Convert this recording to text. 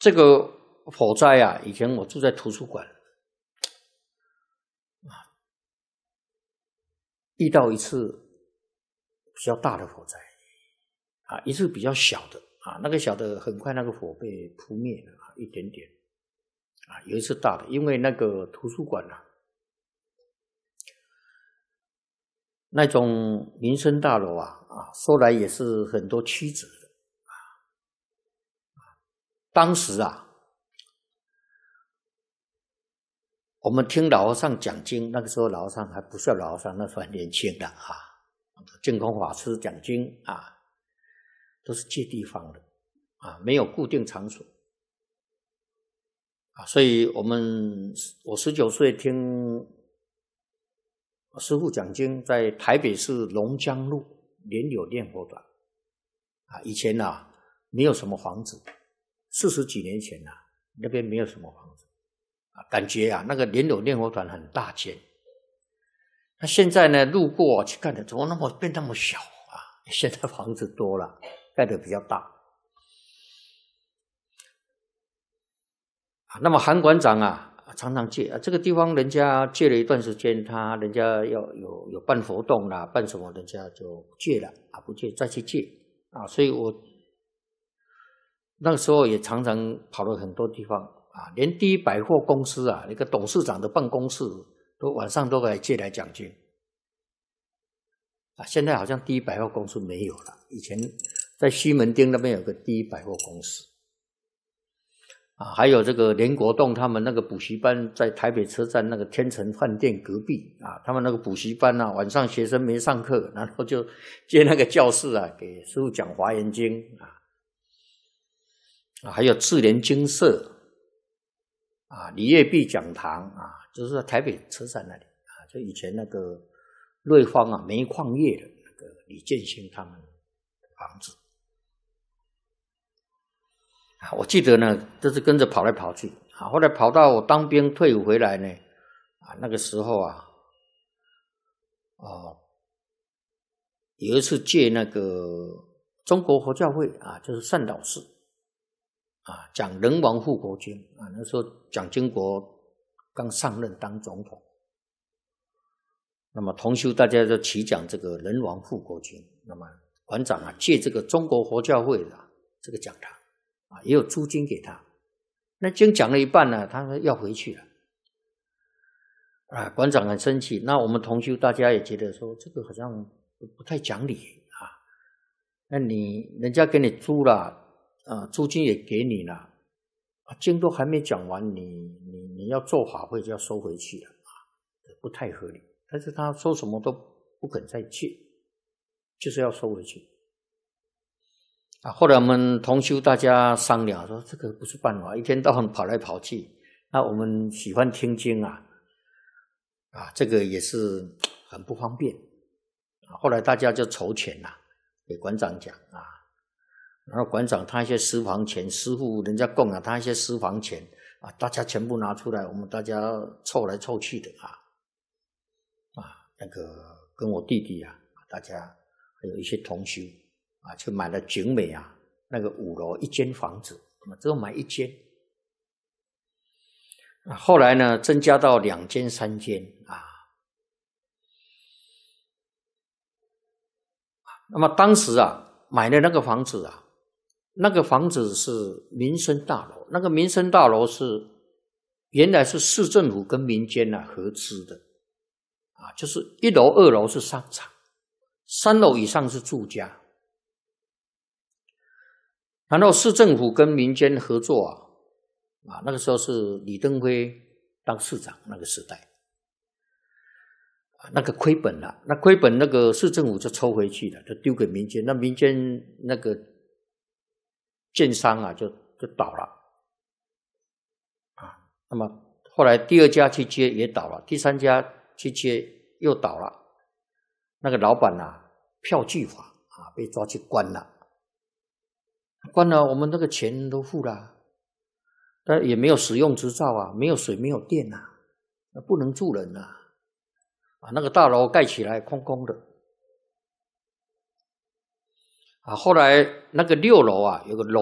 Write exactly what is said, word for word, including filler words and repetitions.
这个火灾啊，以前我住在图书馆，啊，遇到一次比较大的火灾，啊，一次比较小的，啊，那个小的很快那个火被扑灭了，啊，一点点，啊，有一次大的，因为那个图书馆啊，那种民生大楼啊，啊，说来也是很多曲折的，啊，当时啊。我们听老和尚讲经，那个时候老和尚还不算老和尚，那时候还年轻的啊。净空法师讲经啊，都是借地方的啊，没有固定场所啊。所以我们我十九岁听师父讲经，在台北市龙江路莲友念佛堂啊。以前啊没有什么房子，四十几年前啊那边没有什么房子。啊，感觉啊，那个莲友念佛团很大间。那现在呢，路过、啊、去看的，怎么那么变那么小啊？现在房子多了，盖得比较大。啊，那么韩馆长啊，常常借啊，这个地方人家借了一段时间，他人家要有有办活动啦，办什么，人家就不借了啊，不借再去借啊。所以我那个时候也常常跑了很多地方。啊，连第一百货公司啊，那个董事长的办公室都晚上都来借来讲经。啊，现在好像第一百货公司没有了，以前在西门町那边有个第一百货公司。啊，还有这个连国栋他们那个补习班在台北车站那个天成饭店隔壁啊，他们那个补习班啊，晚上学生没上课，然后就借那个教室啊，给师父讲华严经啊。啊，还有智联精舍。啊，李业碧讲堂啊，就是在台北车站那里啊，就以前那个瑞芳啊煤矿业的那个李建兴他们的房子啊，我记得呢，都是跟着跑来跑去啊。后来跑到我当兵退伍回来呢，啊，那个时候啊，哦，有一次借那个中国佛教会啊，就是善导寺。啊，讲人王护国经啊，那时候蒋经国刚上任当总统，那么同修大家就齐讲这个人王护国经，那么馆长啊借这个中国佛教会的、啊、这个讲堂啊，也有租金给他，那经讲了一半呢，他说要回去了，啊，馆长很生气，那我们同修大家也觉得说这个好像不太讲理啊，那你人家给你租了。啊，租金也给你了，啊，经都还没讲完，你你你要做法会就要收回去了啊，不太合理。但是他说什么都不肯再借，就是要收回去。啊，后来我们同修大家商量说，这个不是办法，一天到晚跑来跑去，那我们喜欢听经啊，啊，这个也是很不方便。啊，后来大家就筹钱啦，给馆长讲啊。然后馆长他一些私房钱，师父人家供了他一些私房钱啊，大家全部拿出来，我们大家凑来凑去的啊，啊，那个跟我弟弟啊，大家还有一些同修啊，就买了景美啊那个五楼一间房子，只有买一间，啊，后来呢增加到两间、三间啊。那么当时啊买的那个房子啊。那个房子是民生大楼，那个民生大楼是原来是市政府跟民间啊合资的，啊，就是一楼、二楼是商场，三楼以上是住家。然后市政府跟民间合作啊，啊，那个时候是李登辉当市长那个时代，啊，那个亏本了，那亏本那个市政府就抽回去了，就丢给民间，那民间那个。建商啊就就倒了啊，那么后来第二家去接也倒了，第三家去接又倒了，那个老板啊票据法啊被抓去关了，关了我们那个钱都付了，但也没有使用执照啊，没有水没有电啊，那不能住人啊，啊那个大楼盖起来空空的。啊，后来那个六楼啊，有个楼